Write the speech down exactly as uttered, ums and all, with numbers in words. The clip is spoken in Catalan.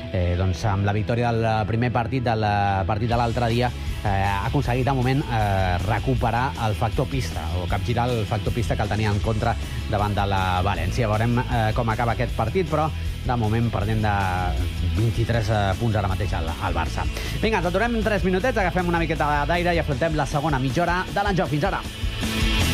eh, doncs, amb la victòria del primer partit, del partit de l'altre dia, eh, ha aconseguit de moment eh, recuperar el factor pista, o capgirar el factor pista que el tenia en contra davant de la València. Veurem eh, com acaba aquest partit, però de moment perdent de vint-i-tres punts ara mateix al, al Barça. Vinga, ens aturem tres minutets, agafem una miqueta d'aire i afrontem la segona mitja hora de l'Enjoc. Fins ara.